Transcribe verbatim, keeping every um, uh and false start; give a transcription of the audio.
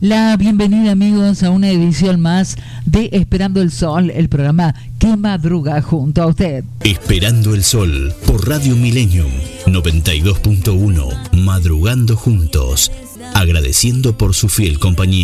La bienvenida, amigos, a una edición más de Esperando el Sol, el programa que madruga junto a usted. Esperando el Sol por Radio Millennium noventa y dos punto uno, madrugando juntos, agradeciendo por su fiel compañía.